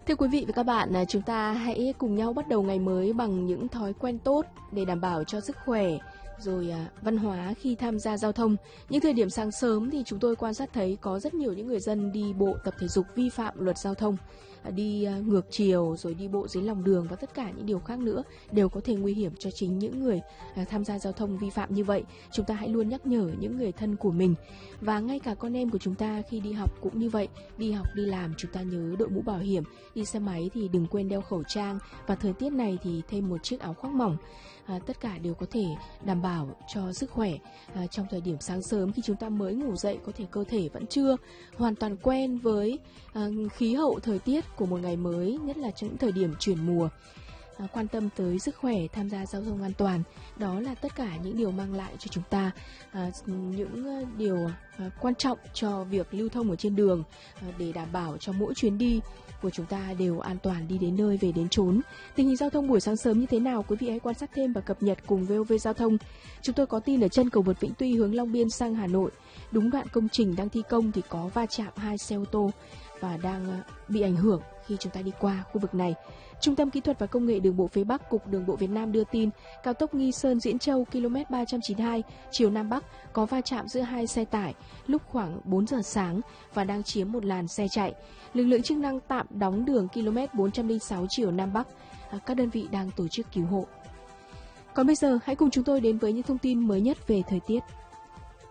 Thưa quý vị và các bạn, chúng ta hãy cùng nhau bắt đầu ngày mới bằng những thói quen tốt để đảm bảo cho sức khỏe, rồi văn hóa khi tham gia giao thông. Những thời điểm sáng sớm thì chúng tôi quan sát thấy có rất nhiều những người dân đi bộ tập thể dục vi phạm luật giao thông, đi ngược chiều rồi đi bộ dưới lòng đường và tất cả những điều khác nữa đều có thể nguy hiểm cho chính những người tham gia giao thông vi phạm như vậy. Chúng ta hãy luôn nhắc nhở những người thân của mình, và ngay cả con em của chúng ta khi đi học cũng như vậy. Đi học đi làm chúng ta nhớ đội mũ bảo hiểm, đi xe máy thì đừng quên đeo khẩu trang, và thời tiết này thì thêm một chiếc áo khoác mỏng. Tất cả đều có thể đảm bảo cho sức khỏe trong thời điểm sáng sớm khi chúng ta mới ngủ dậy. Có thể cơ thể vẫn chưa hoàn toàn quen với khí hậu thời tiết của một ngày mới, nhất là trong những thời điểm chuyển mùa. Quan tâm tới sức khỏe, tham gia giao thông an toàn, đó là tất cả những điều mang lại cho chúng ta những điều quan trọng cho việc lưu thông ở trên đường, để đảm bảo cho mỗi chuyến đi của chúng ta đều an toàn đi đến nơi về đến chốn. Tình hình giao thông buổi sáng sớm như thế nào, quý vị hãy quan sát thêm và cập nhật cùng VOV Giao thông. Chúng tôi có tin ở chân cầu vượt Vĩnh Tuy hướng Long Biên sang Hà Nội, đúng đoạn công trình đang thi công thì có va chạm 2 xe ô tô và đang bị ảnh hưởng khi chúng ta đi qua khu vực này. Trung tâm Kỹ thuật và Công nghệ Đường bộ phía Bắc, Cục Đường bộ Việt Nam đưa tin, cao tốc Nghi Sơn - Diễn Châu km 392 chiều Nam Bắc có va chạm giữa hai xe tải lúc khoảng 4 giờ sáng và đang chiếm một làn xe chạy. Lực lượng chức năng tạm đóng đường km 406 chiều Nam Bắc. Các đơn vị đang tổ chức cứu hộ. Còn bây giờ, hãy cùng chúng tôi đến với những thông tin mới nhất về thời tiết.